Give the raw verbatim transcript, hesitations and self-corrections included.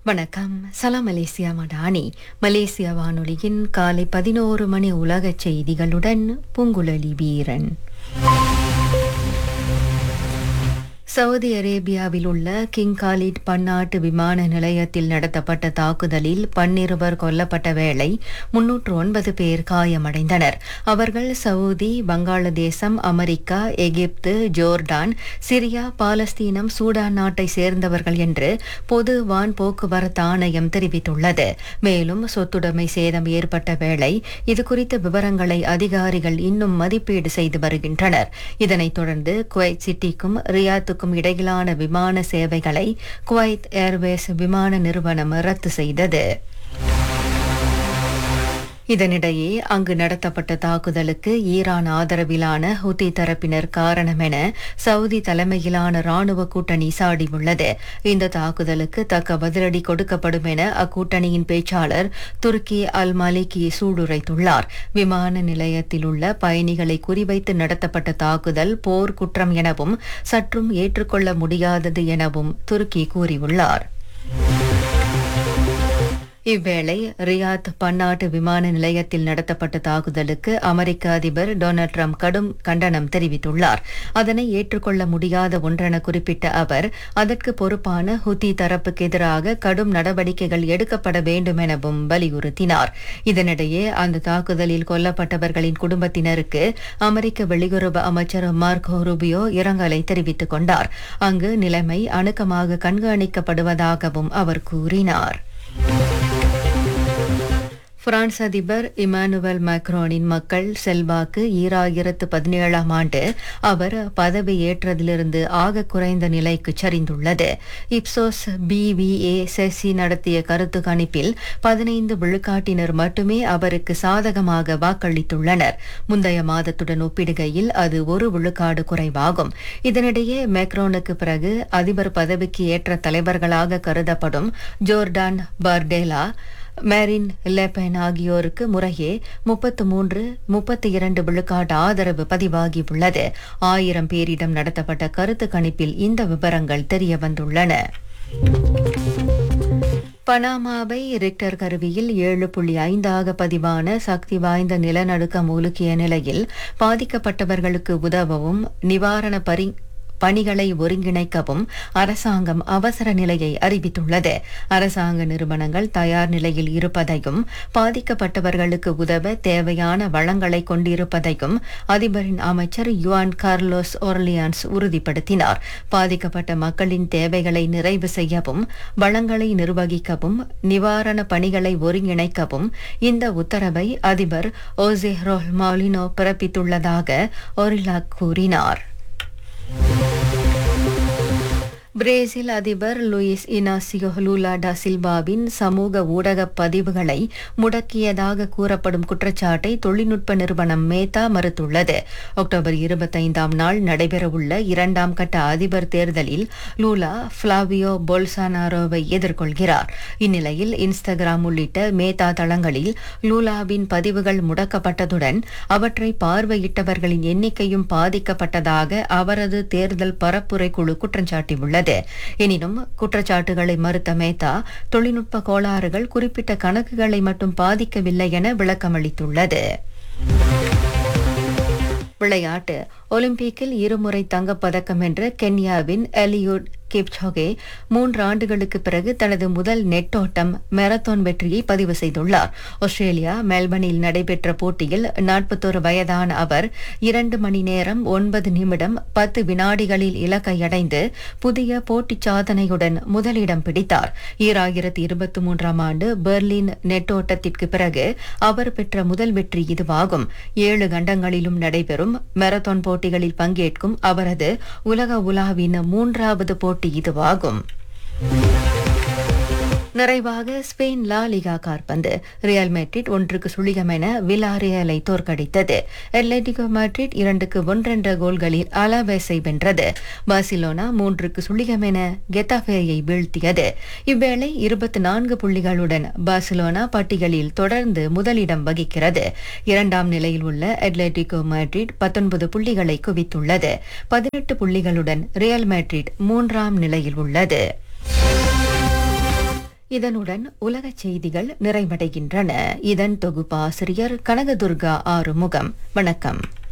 வணக்கம். சலாம் Malaysia Madani. Malaysia வானொலியின் காலை பதினோரு மணி உலகச் செய்திகளுடன் பூங்குழலி வீரன். சவுதி அரேபியாவில் உள்ள கிங் காலிட் பன்னாட்டு விமான நிலையத்தில் நடத்தப்பட்ட தாக்குதலில் பன்னிருவர் கொல்லப்பட்ட வேளை முன்னூற்று ஒன்பது பேர் காயமடைந்தனர். அவர்கள் சவுதி, வங்காளதேசம், அமெரிக்கா, எகிப்து, ஜோர்டான், சிரியா, பாலஸ்தீனம், சூடான் நாட்டை சேர்ந்தவர்கள் என்று பொது வான் போக்குவரத்து ஆணையம் தெரிவித்துள்ளது. மேலும் சொத்துடைமை சேதம் ஏற்பட்ட வேளை இதுகுறித்த விவரங்களை அதிகாரிகள் இன்னும் மதிப்பீடு செய்து வருகின்றனர். இதனைத் தொடர்ந்து குவைத் சிட்டிக்கும் ரியாத்துக்கும் இடையிலான விமான சேவைகளை குவைத் ஏர்வேஸ் விமான நிறுவனம் ரத்து செய்தது. இதனிடையே அங்கு நடத்தப்பட்ட தாக்குதலுக்கு ஈரான் ஆதரவிலான ஹூத்தி தரப்பினர் காரணம் என சவுதி தலைமையிலான ராணுவ கூட்டணி சாடியுள்ளது. இந்த தாக்குதலுக்கு தக்க பதிலடி கொடுக்கப்படும் என அக்கூட்டணியின் பேச்சாளர் துருக்கி அல் மாலிகி சூளுரைத்துள்ளார். விமான நிலையத்தில் உள்ள பயணிகளை குறிவைத்து நடத்தப்பட்ட தாக்குதல் போர் குற்றம் எனவும் சற்றும் ஏற்றுக்கொள்ள முடியாதது எனவும் துருக்கி கூறியுள்ளார். இவ்வேளை ரியாத் பன்னாட்டு விமான நிலையத்தில் நடத்தப்பட்ட தாக்குதலுக்கு அமெரிக்க அதிபர் டொனால்ட் ட்ரம்ப் கடும் கண்டனம் தெரிவித்துள்ளார். அதனை ஏற்றுக்கொள்ள முடியாத ஒன்றென குறிப்பிட்ட அவர் அதற்கு பொறுப்பான ஹூத்தி தரப்புக்கு எதிராக கடும் நடவடிக்கைகள் எடுக்கப்பட வேண்டும் எனவும் வலியுறுத்தினார். இதனிடையே அந்த தாக்குதலில் கொல்லப்பட்டவர்களின் குடும்பத்தினருக்கு அமெரிக்க வெளியுறவு அமைச்சர் மார்க்கோ ரூபியோ இரங்கலை தெரிவித்துக் கொண்டார். அங்கு நிலைமை அணுக்கமாக கண்காணிக்கப்படுவதாகவும் அவர் கூறினார். பிரான்ஸ் அதிபர் இமானுவேல் மேக்ரோனின் மக்கள் செல்வாக்கு ஈராயிரத்து பதினேழாம் ஆண்டு அவர் பதவியேற்றதிலிருந்து ஆக குறைந்த நிலைக்கு சரிந்துள்ளது. இப்சோஸ் பிவிஏ செசி நடத்திய கருத்து கணிப்பில் பதினைந்து விழுக்காட்டினர் மட்டுமே அவருக்கு சாதகமாக வாக்களித்துள்ளனர். முந்தைய மாதத்துடன் ஒப்பிடுகையில் அது ஒரு விழுக்காடு குறைவாகும். இதனிடையே மேக்ரோனுக்கு பிறகு அதிபர் பதவிக்கு ஏற்ற தலைவர்களாக கருதப்படும் ஜோர்டான் பார்டேலா, மேரின் லெபென் ஆகியோருக்கு முறையே முப்பத்து மூன்று முப்பத்தி இரண்டு விழுக்காட்டு ஆதரவு பதிவாகியுள்ளது. ஆயிரம் பேரிடம் நடத்தப்பட்ட கருத்து கணிப்பில் இந்த விவரங்கள் தெரியவந்துள்ளன. பனாமாவை ரிக்டர் கருவியில் ஏழு புள்ளி ஐந்தாக பதிவான சக்தி வாய்ந்த நிலநடுக்கம் உலுக்கிய நிலையில் பாதிக்கப்பட்டவர்களுக்கு உதவவும் நிவாரண பரி பணிகளை ஒருங்கிணைக்கவும் அரசாங்கம் அவசர நிலையை அறிவித்துள்ளது. அரசாங்க நிறுவனங்கள் தயார் நிலையில் இருப்பதையும் பாதிக்கப்பட்டவர்களுக்கு உதவ தேவையான வளங்களை கொண்டிருப்பதையும் அதிபரின் அமைச்சர் யுவான் கார்லோஸ் ஒர்லியான்ஸ் உறுதிப்படுத்தினார். பாதிக்கப்பட்ட மக்களின் தேவைகளை நிறைவு செய்யவும், வளங்களை நிர்வகிக்கவும், நிவாரண பணிகளை ஒருங்கிணைக்கவும் இந்த உத்தரவை அதிபர் ஓசே ரோல் மாலினோ பிறப்பித்துள்ளதாக ஒரிலாக் கூறினார். பிரேசில் அதிபர் லூயிஸ் இனாசியோ லூலா டா சில்வாவின் சமூக ஊடக பதிவுகளை முடக்கியதாக கூறப்படும் குற்றச்சாட்டை தொழில்நுட்ப நிறுவனம் மேத்தா மறுத்துள்ளது. அக்டோபர் இருபத்தைந்தாம் நாள் நடைபெறவுள்ள இரண்டாம் கட்ட அதிபர் தேர்தலில் லூலா ஃபிளாவியோ போல்சானாரோவை எதிர்கொள்கிறார். இந்நிலையில் இன்ஸ்டாகிராம் உள்ளிட்ட மேத்தா தளங்களில் லூலாவின் பதிவுகள் முடக்கப்பட்டதுடன் அவற்றை பார்வையிட்டவர்களின் எண்ணிக்கையும் பாதிக்கப்பட்டதாக அவரது தேர்தல் பரப்புரை குழு குற்றம் சாட்டியுள்ளது. எனினும் குற்றச்சாட்டுகளை மறுத்த மேத்தா தொழில்நுட்ப கோளாறுகள் குறிப்பிட்ட கணக்குகளை மட்டும் பாதிக்கவில்லை என விளக்கமளித்துள்ளது. விளையாட்டு. ஒலிம்பிக்கில் இருமுறை தங்கப்பதக்கம் வென்ற கென்யாவின் எலியூட் கிப்சோகே மூன்று ஆண்டுகளுக்கு பிறகு தனது முதல் நெட்டோட்டம் மாரத்தான் வெற்றியை பதிவு செய்துள்ளார். ஆஸ்திரேலியா மெல்பர்னில் நடைபெற்ற போட்டியில் நாற்பத்தொரு வயதான அவர் இரண்டு மணி நேரம் ஒன்பது நிமிடம் பத்து வினாடிகளில் இலக்கை அடைந்து புதிய போட்டி சாதனையுடன் முதலிடம் பிடித்தார். ஈராயிரத்தி இருபத்தி மூன்றாம் ஆண்டு பெர்லின் நெட்டோட்டத்திற்கு பிறகு அவர் பெற்ற முதல் வெற்றி இதுவாகும். ஏழு கண்டங்களிலும் நடைபெறும் மாரத்தான் போட்டிகளில் பங்கேற்கும் அவரது உலக உலாவின் மூன்றாவது போட்டி இதுவாகும். நிறைவாக ஸ்பெயின் லா லிகா கால்பந்து. ரியல் மேட்ரிட் ஒன்றுக்கு சுழியம் என வில்லாரியலை தோற்கடித்தது. அட்லெட்டிகோ மேட்ரிட் இரண்டுக்கு ஒன்றென்ற கோல்களில் அலாவேஸை வென்றது. பார்சிலோனா மூன்றுக்கு சுழியம் என கெத்தாஃபேயை வீழ்த்தியது. இவ்வேளை இருபத்தி நான்கு புள்ளிகளுடன் பார்சிலோனா பட்டியலில் தொடர்ந்து முதலிடம் வகிக்கிறது. இரண்டாம் நிலையில் உள்ள அட்லெட்டிகோ மேட்ரிட் பத்தொன்பது புள்ளிகளை குவித்துள்ளது. பதினெட்டு புள்ளிகளுடன் ரியல் மேட்ரிட் மூன்றாம் நிலையில் உள்ளது. இதனுடன் உலகச் செய்திகள் நிறைவடைகின்றன. இதன் தொகுப்பாசிரியர் கனகதுர்கா ஆறுமுகம். வணக்கம்.